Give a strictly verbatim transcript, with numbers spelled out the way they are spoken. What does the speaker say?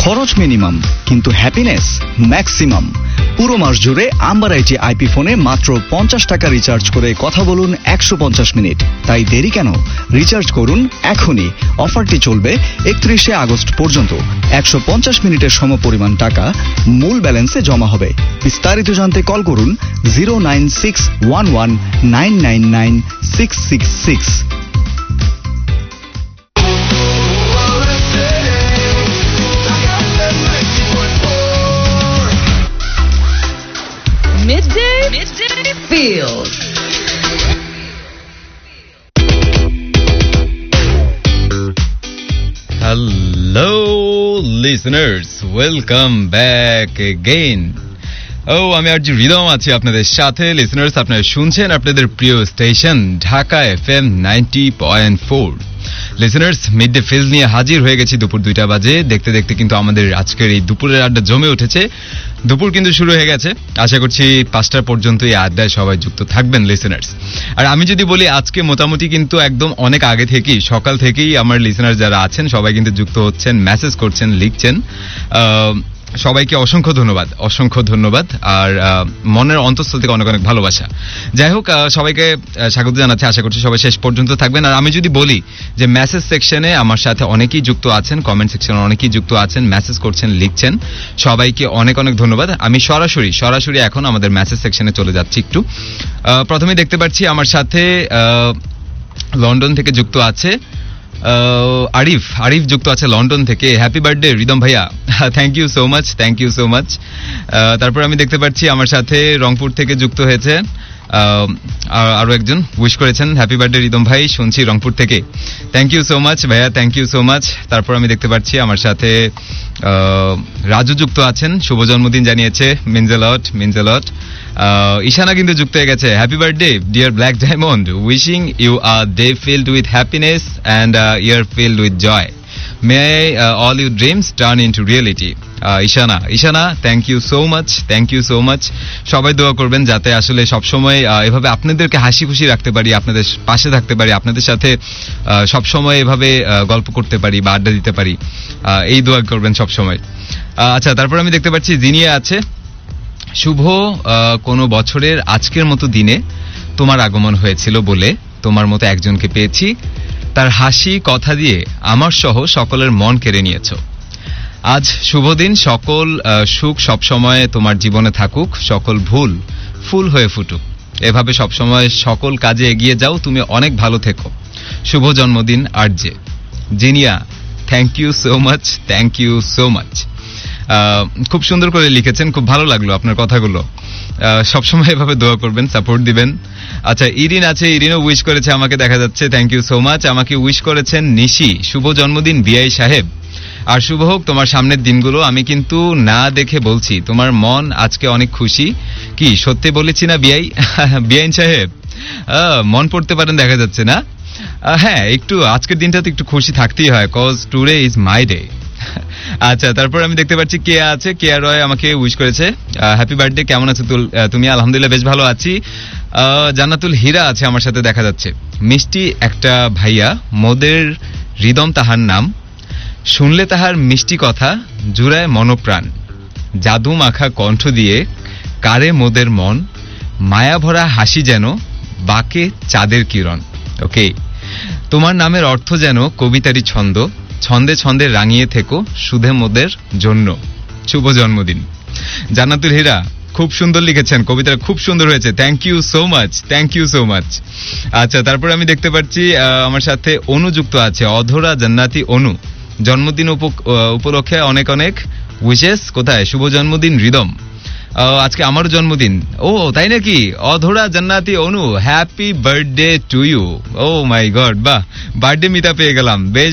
খরচ মিনিমাম কিন্তু happiness maximum. পুরো মাস জুড়ে আম্বার আইটি আইপি ফোনে মাত্র পঞ্চাশ টাকা রিচার্জ করে কথা বলুন একশো পঞ্চাশ মিনিট। তাই দেরি কেন, রিচার্জ করুন এখনই। অফারটি চলবে একত্রিশে আগস্ট পর্যন্ত। একশো পঞ্চাশ মিনিটের সমপরিমাণ টাকা মূল ব্যালেন্সে জমা হবে। বিস্তারিত জানতে কল করুন zero nine six one one nine nine nine six six six. Midday, midday feels. Hello, listeners. Welcome back again. Oh, আমি আরজি হৃদম আছি আপনাদের সাথে। লিসেনার্স, আপনারা শুনছেন আপনাদের প্রিয় station Dhaka FM ninety point four. Listeners, mid day feel নিয়ে হাজির হয়ে গেছি দুপুর দুইটা বাজে। দেখতে দেখতে কিন্তু আমাদের আজকের এই দুপুরের আড্ডা জমে উঠেছে। দুপুর কিন্তু শুরু হয়ে গেছে। আশা করছি পাঁচটা পর্যন্ত এই আড্ডায় সবাই যুক্ত থাকবেন লিসেনার্স। আর আমি যদি বলি, আজকে মোটামুটি কিন্তু একদম অনেক আগে থেকেই, সকাল থেকেই আমার লিসেনার যারা আছেন সবাই কিন্তু যুক্ত হচ্ছেন, মেসেজ করছেন, লিখছেন। সবাইকে অসংখ্য ধন্যবাদ, অসংখ্য ধন্যবাদ। আর মনের অন্তঃস্থল থেকে অনেক অনেক ভালোবাসা। যাই হোক, সবাইকে স্বাগত জানাচ্ছি। আশা করছি সবাই শেষ পর্যন্ত থাকবেন। আর আমি যদি বলি যে মেসেজ সেকশনে আমার সাথে অনেকেই যুক্ত আছেন, কমেন্ট সেকশনে অনেকেই যুক্ত আছেন, মেসেজ করছেন, লিখছেন, সবাইকে অনেক অনেক ধন্যবাদ। আমি সরাসরি সরাসরি এখন আমাদের মেসেজ সেকশনে চলে যাচ্ছি একটু। প্রথমে দেখতে পাচ্ছি আমার সাথে লন্ডন থেকে যুক্ত আছে আরিফ। আরিফ যুক্ত আছে লন্ডন থেকে। হ্যাপি বার্থডে রিদম ভাইয়া, thank you so much, thank you so much. তারপর আমি দেখতে পাচ্ছি আমার সাথে রংপুর থেকে যুক্ত হয়েছে আরো একজন, উইশ করেছেন হ্যাপি বার্থডে রিদম ভাই, শুনছি রংপুর থেকে। থ্যাংক ইউ সো মাচ ভাইয়া, থ্যাংক ইউ সো মাচ। তারপর আমি দেখতে পাচ্ছি আমার সাথে রাজু যুক্ত আছেন, শুভ জন্মদিন জানিয়েছে, means a lot, means a লট। ইশানা কিন্তু যুক্ত হয়ে গেছে, happy birthday dear black diamond, wishing you a day filled with happiness and year filled with joy, may all your dreams turn into reality. Ishana, Ishana thank you so much, thank you so much. সবাই দোয়া করবেন যাতে আসলে সবসময় এভাবে আপনাদেরকে হাসি খুশি রাখতে পারি, আপনাদের পাশে থাকতে পারি, আপনাদের সাথে সবসময় এভাবে গল্প করতে পারি বা আড্ডা দিতে পারি, এই দোয়া করবেন সবসময়। আচ্ছা, তারপর আমি দেখতে পাচ্ছি জিনিয়া আছে, শুভ কোনো বছরের আজকের মতো দিনে তোমার আগমন হয়েছিল বলে তোমার মতো একজনকে পেয়েছি, তার হাসি কথা দিয়ে আমার সহ সকলের মন কেড়ে নিয়েছ। আজ শুভ দিন, সকল সুখ সবসময় তোমার জীবনে থাকুক, সকল ভুল ফুল হয়ে ফুটুক, এভাবে সবসময় সকল কাজে এগিয়ে যাও, তুমি অনেক ভালো থেকো। শুভ জন্মদিন RJ Jinia, thank you so much, thank you so much. খুব সুন্দর করে লিখেছেন, খুব ভালো লাগলো আপনার কথাগুলো। সবসময় এভাবে দোয়া করবেন, সাপোর্ট দিবেন। আচ্ছা, ইরিন আছে, ইরিনও উইশ করেছে আমাকে, দেখা যাচ্ছে, থ্যাংক ইউ সো মাচ। আমাকে উইশ করেছেন নিশি, শুভ জন্মদিন বিআই সাহেব, আর শুভ হোক তোমার সামনের দিনগুলো। আমি কিন্তু না দেখে বলছি তোমার মন আজকে অনেক খুশি। কি সত্যি বলেছি না বিআই বিআইন সাহেব? মন পড়তে পারেন দেখা যাচ্ছে না? হ্যাঁ, একটু আজকের দিনটাতে একটু খুশি থাকতেই হয়, cause today is my day. আচ্ছা, তারপর আমি দেখতে পাচ্ছি কেয়া আছে, কেয়া রয় আমাকে উইশ করেছে, হ্যাপি বার্থডে, কেমন আছো তুমি? আলহামদুলিল্লাহ বেশ ভালো আছি। জান্নাতুল হীরা আছে আমার সাথে দেখা যাচ্ছে, মিষ্টি একটা ভাইয়া, মোদের হৃদম তাহার নাম, শুনলে তাহার মিষ্টি কথা জুড়ায় মনপ্রাণ, জাদু মাখা কণ্ঠ দিয়ে কারে মোদের মন, মায়া ভরা হাসি যেন বাকে চাঁদের কিরণ। ওকে, তোমার নামের অর্থ যেন কবিতারই ছন্দ, ছন্দে ছন্দে রাঙিয়ে থেকো সুধে মোদের জন্য। শুভ জন্মদিন জান্নাতুল হীরা, খুব সুন্দর লিখেছেন, কবিতাটা খুব সুন্দর হয়েছে, thank you so much, thank you so much. আচ্ছা, তারপর আমি দেখতে পাচ্ছি আমার সাথে অনু যুক্ত আছে, অধরা জান্নাতি অনু, জন্মদিন উপলক্ষে অনেক অনেক উইশেস। কোথায়? শুভ জন্মদিন হৃদম, আজকে আমারও জন্মদিন। ও তাই নাকি? অধরা জান্নাতি অনু, happy birthday to you. O my god, বাহ, বার্থডে মিতা পেয়ে গেলাম, বেশ